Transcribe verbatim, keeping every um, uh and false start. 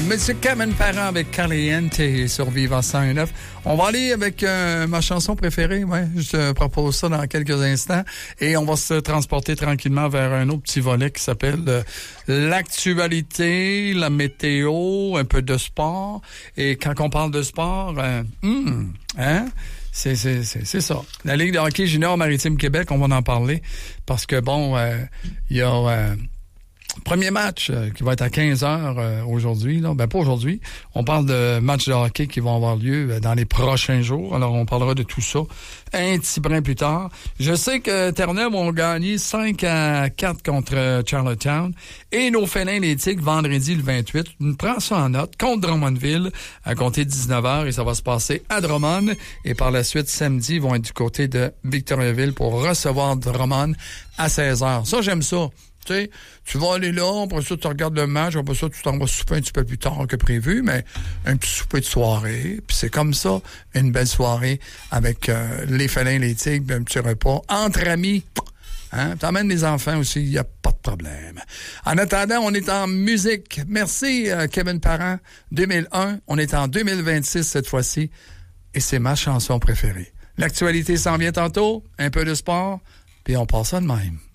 Monsieur Kevin Parent avec Caliente sur Vivant cent un neuf. On va aller avec euh, ma chanson préférée. Ouais, je te propose ça dans quelques instants. Et on va se transporter tranquillement vers un autre petit volet qui s'appelle euh, l'actualité, la météo, un peu de sport. Et quand on parle de sport, euh, hmm, hein? C'est, c'est, c'est, c'est ça. La Ligue de hockey junior Maritime Québec, on va en parler. Parce que bon, il euh, y a... Euh, Premier match euh, qui va être à quinze heures euh, aujourd'hui. Là. Ben, pas aujourd'hui. On parle de matchs de hockey qui vont avoir lieu euh, dans les prochains jours. Alors, on parlera de tout ça un petit brin plus tard. Je sais que Terre-Neuve ont gagné cinq à quatre contre euh, Charlottetown. Et nos félins, les Tigres, vendredi le vingt-huit. On prend ça en note contre Drummondville à compter de dix-neuf heures. Et ça va se passer à Drummond. Et par la suite, samedi, ils vont être du côté de Victoriaville pour recevoir Drummond à seize heures. Ça, j'aime ça. Tu sais, tu vas aller là, après ça, tu regardes le match, après ça, tu t'en vas souper un petit peu plus tard que prévu, mais un petit souper de soirée, puis c'est comme ça, une belle soirée avec euh, les félins, les tigres, un petit repas entre amis. Hein? T'emmènes les enfants aussi, il n'y a pas de problème. En attendant, on est en musique. Merci, euh, Kevin Parent. deux mille un, on est en deux mille vingt-six cette fois-ci, et c'est ma chanson préférée. L'actualité s'en vient tantôt, un peu de sport, puis on passe ça de même.